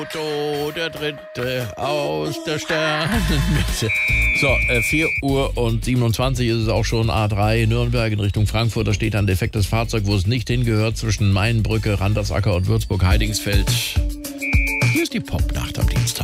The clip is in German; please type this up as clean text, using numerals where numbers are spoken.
Otto, der Dritte aus der Sternenmitte. So, 4:27 ist es auch schon, A3 Nürnberg in Richtung Frankfurt. Da steht ein defektes Fahrzeug, wo es nicht hingehört, zwischen Mainbrücke, Randersacker und Würzburg-Heidingsfeld. Hier ist die Popnacht am Dienstag.